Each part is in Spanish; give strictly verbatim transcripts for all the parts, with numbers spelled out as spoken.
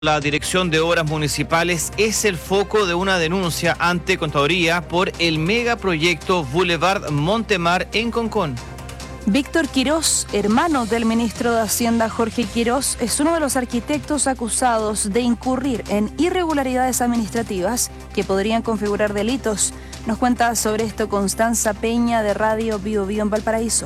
La Dirección de Obras Municipales es el foco de una denuncia ante Contraloría por el megaproyecto Boulevard Montemar en Concón. Víctor Quirós, hermano del ministro de Hacienda Jorge Quirós, es uno de los arquitectos acusados de incurrir en irregularidades administrativas que podrían configurar delitos. Nos cuenta sobre esto Constanza Peña de Radio Bio Bio en Valparaíso.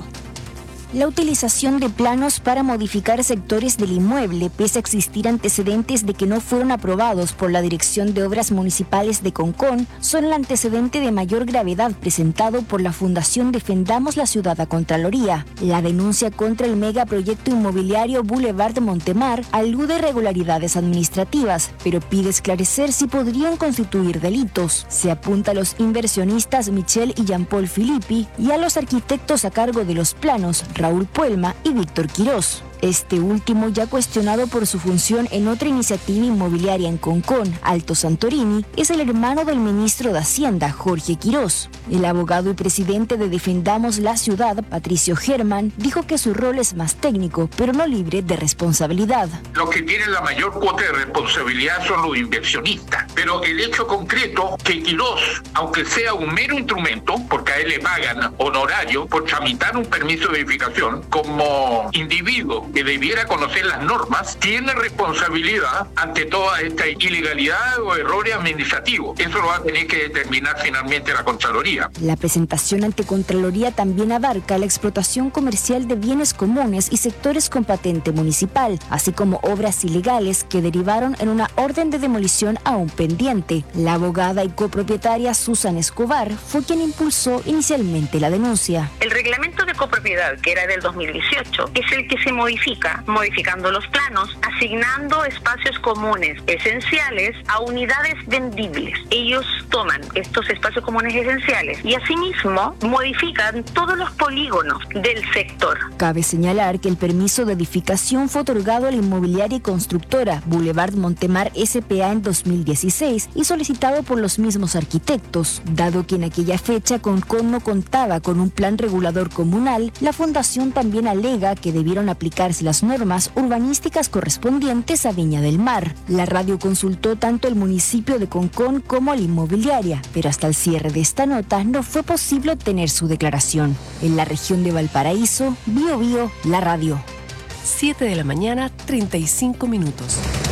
La utilización de planos para modificar sectores del inmueble, pese a existir antecedentes de que no fueron aprobados por la Dirección de Obras Municipales de Concón, son el antecedente de mayor gravedad presentado por la Fundación Defendamos la Ciudad a Contraloría. La denuncia contra el megaproyecto inmobiliario Boulevard Montemar alude a irregularidades administrativas, pero pide esclarecer si podrían constituir delitos. Se apunta a los inversionistas Michelle y Jean-Paul Filippi y a los arquitectos a cargo de los planos, Raúl Puelma y Víctor Quirós. Este último ya cuestionado por su función en otra iniciativa inmobiliaria en Concón, Alto Santorini, es el hermano del ministro de Hacienda, Jorge Quirós. El abogado y presidente de Defendamos la Ciudad, Patricio Germán, dijo que su rol es más técnico, pero no libre de responsabilidad. Los que tienen la mayor cuota de responsabilidad son los inversionistas, pero el hecho concreto que Quirós, aunque sea un mero instrumento, porque a él le pagan honorario por tramitar un permiso de edificación, como individuo que debiera conocer las normas, tiene responsabilidad ante toda esta ilegalidad o errores administrativos. Eso lo va a tener que determinar finalmente la Contraloría. La presentación ante Contraloría también abarca la explotación comercial de bienes comunes y sectores con patente municipal, así como obras ilegales que derivaron en una orden de demolición aún pendiente. La abogada y copropietaria Susan Escobar fue quien impulsó inicialmente la denuncia. El reglamento de copropiedad, que era del dos mil dieciocho, es el que se modifica, modificando los planos, asignando espacios comunes esenciales a unidades vendibles. Ellos toman estos espacios comunes esenciales y asimismo modifican todos los polígonos del sector. Cabe señalar que el permiso de edificación fue otorgado a la inmobiliaria y constructora Boulevard Montemar S P A en dos mil dieciséis y solicitado por los mismos arquitectos. Dado que en aquella fecha Concón no contaba con un plan regulador comunal, la fundación también alega que debieron aplicarse las normas urbanísticas correspondientes a Viña del Mar. La radio consultó tanto el municipio de Concón como a la inmobiliaria, pero hasta el cierre de esta nota no fue posible obtener su declaración. En la región de Valparaíso, Bio Bio, la radio. siete de la mañana, treinta y cinco minutos.